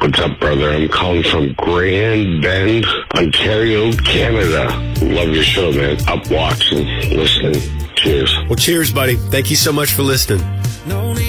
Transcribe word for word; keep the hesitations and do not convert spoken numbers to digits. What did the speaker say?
What's up, brother? I'm calling from Grand Bend, Ontario, Canada. Love your show, man. Up watching, listening. Cheers. Well, cheers, buddy. Thank you so much for listening.